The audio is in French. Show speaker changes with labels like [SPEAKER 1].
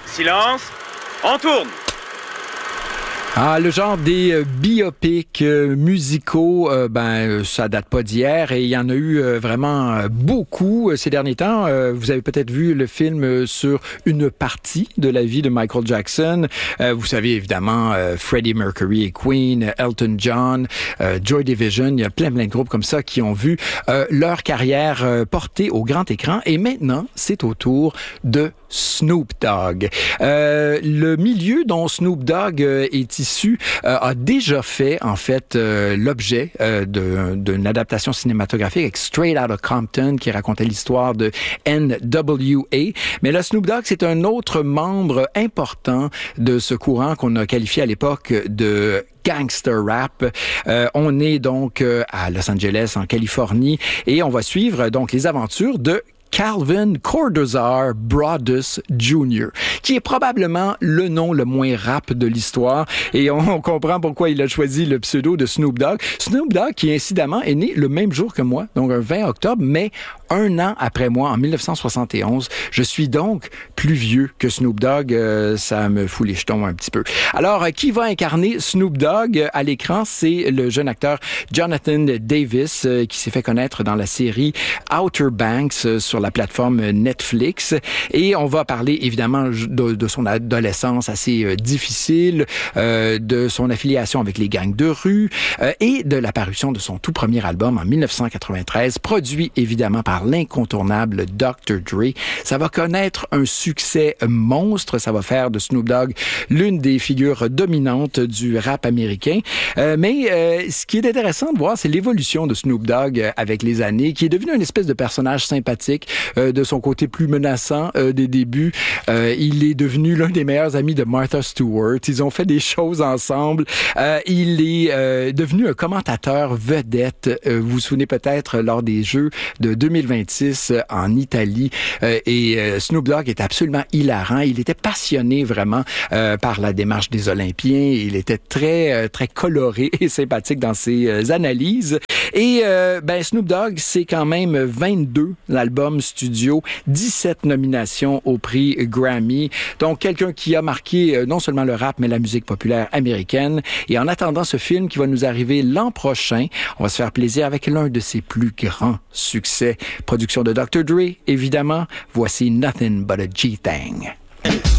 [SPEAKER 1] Silence, on tourne.
[SPEAKER 2] Ah, le genre des biopics musicaux, ça date pas d'hier et il y en a eu vraiment beaucoup ces derniers temps. Vous avez peut-être vu le film sur une partie de la vie de Michael Jackson. Vous savez évidemment Freddie Mercury et Queen, Elton John, Joy Division. Il y a plein de groupes comme ça qui ont vu leur carrière portée au grand écran. Et maintenant, c'est au tour de Snoop Dogg. Le milieu dont Snoop Dogg est issu a déjà fait en fait l'objet d'une adaptation cinématographique avec Straight Outta Compton qui racontait l'histoire de N.W.A. Mais là, Snoop Dogg, c'est un autre membre important de ce courant qu'on a qualifié à l'époque de gangster rap. On est donc à Los Angeles, en Californie, et on va suivre donc les aventures de Calvin Cordozar Broadus Jr., qui est probablement le nom le moins rap de l'histoire. Et on comprend pourquoi il a choisi le pseudo de Snoop Dogg. Snoop Dogg, qui incidemment est né le même jour que moi, donc un 20 octobre, mais un an après moi, en 1971. Je suis donc plus vieux que Snoop Dogg. Ça me fout les jetons un petit peu. Alors, qui va incarner Snoop Dogg à l'écran? C'est le jeune acteur Jonathan Davis, qui s'est fait connaître dans la série Outer Banks sur la plateforme Netflix. Et on va parler évidemment de son adolescence assez difficile, de son affiliation avec les gangs de rue et de l'apparition de son tout premier album en 1993, produit évidemment par l'incontournable Dr. Dre. Ça va connaître un succès monstre. Ça va faire de Snoop Dogg l'une des figures dominantes du rap américain. Mais ce qui est intéressant de voir, c'est l'évolution de Snoop Dogg avec les années, qui est devenu une espèce de personnage sympathique. De son côté plus menaçant des débuts, il est devenu l'un des meilleurs amis de Martha Stewart. Ils ont fait des choses ensemble. Il est devenu un commentateur vedette. Vous vous souvenez peut-être lors des Jeux de 2026 en Italie. Snoop Dogg est absolument hilarant. Il était passionné vraiment par la démarche des Olympiens. Il était très très coloré et sympathique dans ses analyses. Et Snoop Dogg, c'est quand même 22 l'album studio, 17 nominations au prix Grammy. Donc, quelqu'un qui a marqué non seulement le rap, mais la musique populaire américaine. Et en attendant ce film qui va nous arriver l'an prochain, on va se faire plaisir avec l'un de ses plus grands succès. Production de Dr. Dre, évidemment. Voici Nothing But a G-Thang.